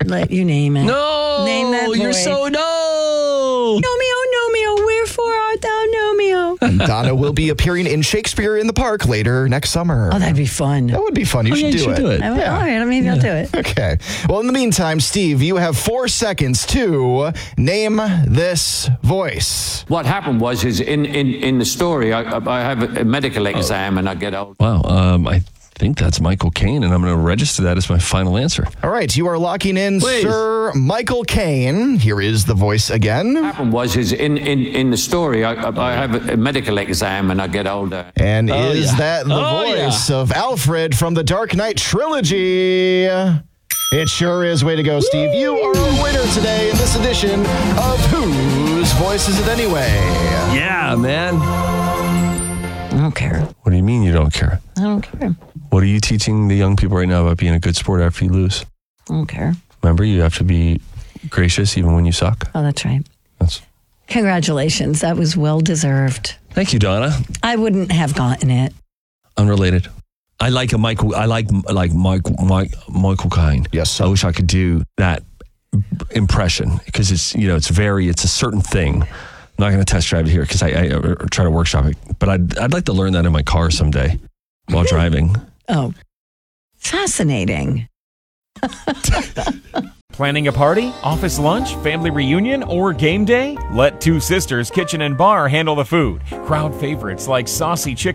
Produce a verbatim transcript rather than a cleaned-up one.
let you name it. No, Name that you're voice. so no. Nomeo, Nomeo, wherefore art thou Nomeo? And Donna will be appearing in Shakespeare in the Park later next summer. Oh, that'd be fun. That would be fun. You Oh, should, yeah, you do, should it. do it. I would- Yeah. All right, maybe I'll do it. Okay. Well, in the meantime, Steve, you have four seconds to name this voice. What happened was, is in, in, in the story, I, I have a medical exam and I get old. Wow, um, I think that's Michael Caine, and I'm going to register that as my final answer. All right, you are locking in Please. Sir Michael Caine. Here is the voice again. What happened was, is in, in, in the story, I, I have a medical exam and I get older. And Oh, is yeah. that the Oh, voice of Alfred from the Dark Knight trilogy? It sure is. Way to go, Steve. You are a winner today in this edition of Whose Voice Is It Anyway? Yeah, man. I don't care. What do you mean you don't care? I don't care. What are you teaching the young people right now about being a good sport after you lose? I don't care. Remember, you have to be gracious even when you suck. Oh, that's right. That's. Congratulations. That was well deserved. Thank you, Donna. I wouldn't have gotten it. Unrelated. I like a Michael. I like like Michael Mike, Michael Caine. Yes. I wish I could do that impression because it's you know it's very it's a certain thing. I'm not going to test drive it here because I, I uh, try to workshop it, but I'd I'd like to learn that in my car someday while driving. Oh, fascinating. Planning a party, office lunch, family reunion, or game day? Let Two Sisters Kitchen and Bar handle the food. Crowd favorites like saucy chicken